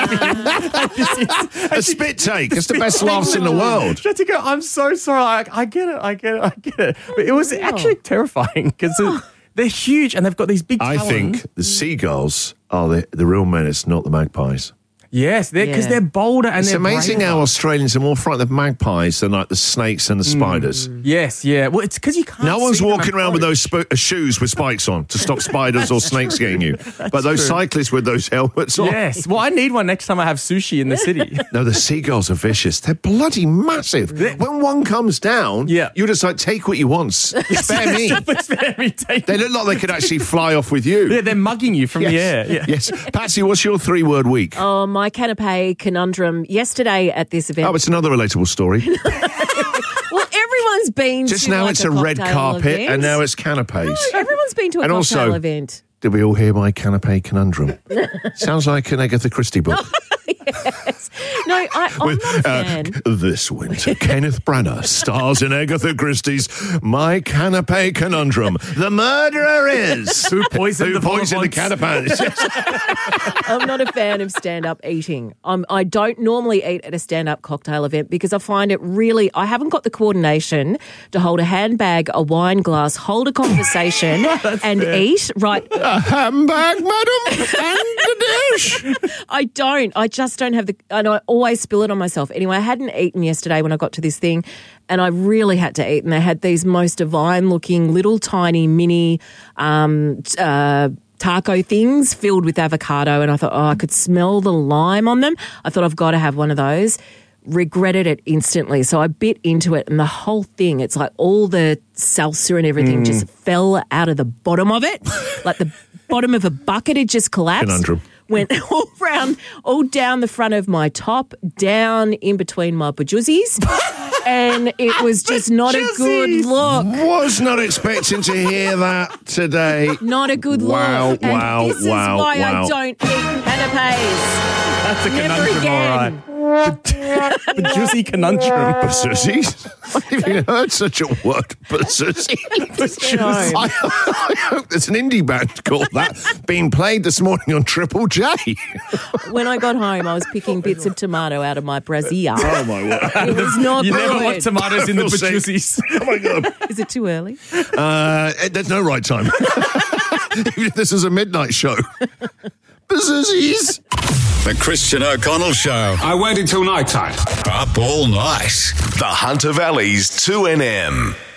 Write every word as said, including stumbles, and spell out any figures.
A spit take. It's the best laughs in the world. She had to go, I'm so sorry. I, I get it. I get it. I get it. But it was actually terrifying because they're huge and they've got these big talons. I think the seagulls are the, the real menace, not the magpies. Yes, because they're, Yeah. they're bolder and It's they're amazing braver. how Australians are more frightened of magpies than like the snakes and the spiders. Yes, yeah. Well, it's because you can't No one's see them walking around with approach. those sp- uh, shoes with spikes on to stop spiders or snakes getting you. But those true. cyclists with those helmets on. Yes. Well, I need one next time I have sushi in the city. No, the seagulls are vicious. They're bloody massive. When one comes down, Yeah. you just like take what you want. Spare me. Spare me, take They look like they could actually fly off with you. Yeah, they're mugging you from the air. Yeah. Yes. Patsy, what's your three-word week? Oh, my canapé conundrum yesterday at this event. Oh, it's another relatable story. Well, everyone's been Just to now like it's a red cocktail carpet event. and now it's canapes. Everyone's been to a And cocktail also- event. Did we all hear my canapé conundrum? Sounds like an Agatha Christie book. No, I, I'm With, not a uh, fan. this winter, Kenneth Branagh stars in Agatha Christie's My Canapé Conundrum. The murderer is... Who poisoned Who the poisoned the Bonbons? canapés? I'm not a fan of stand-up eating. Um, I don't normally eat at a stand-up cocktail event because I find it really, I haven't got the coordination to hold a handbag, a wine glass, hold a conversation and eat. Right. A handbag, madam, and a dish. I don't. I just don't have the, and I always spill it on myself. Anyway, I hadn't eaten yesterday when I got to this thing and I really had to eat. And they had these most divine looking little tiny mini, um, uh, taco things filled with avocado, and I thought, oh, I could smell the lime on them. I thought I've got to have one of those. Regretted it instantly. So I bit into it and the whole thing, it's like all the salsa and everything just fell out of the bottom of it. Like the bottom of a bucket had just collapsed. Conundrum. Went all round, all down the front of my top, down in between my bajuzzies. And it was just not a good look. Was not expecting to hear that today. Not a good Wow, look. And wow, this wow, is why wow. I don't eat canapes. That's a Never conundrum, again. all right. But juicy conundrum. Bazoozies? I've even heard such a word, bazoozies. No. I, I hope there's an indie band called that being played this morning on Triple J. When I got home, I was picking bits of tomato out of my brassiere. Oh, my word. It was not You good. never want tomatoes in the I feel sick. juicies. Oh, my God. Is it too early? Uh, there's no right time. Even if this is a midnight show. Bazoozies. The Christian O'Connell Show. I waited till night time. Up all night. The Hunter Valley's two N M.